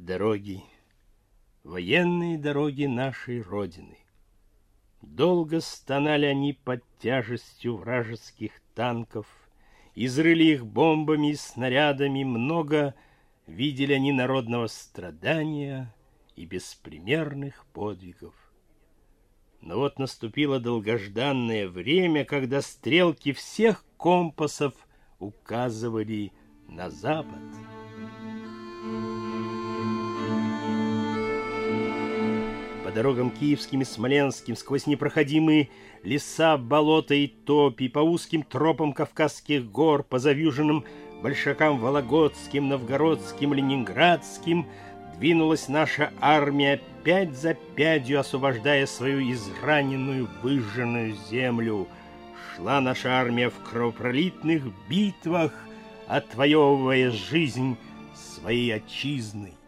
Дороги, военные дороги нашей Родины. Долго стонали они под тяжестью вражеских танков, изрыли их бомбами и снарядами, много видели они народного страдания и беспримерных подвигов. Но вот наступило долгожданное время, когда стрелки всех компасов указывали на запад. По дорогам киевским и смоленским, сквозь непроходимые леса, болота и топи, по узким тропам Кавказских гор, по завьюженным большакам вологодским, новгородским, ленинградским, двинулась наша армия пять за пятью, освобождая свою израненную, выжженную землю. Шла наша армия в кровопролитных битвах, отвоевывая жизнь своей отчизны.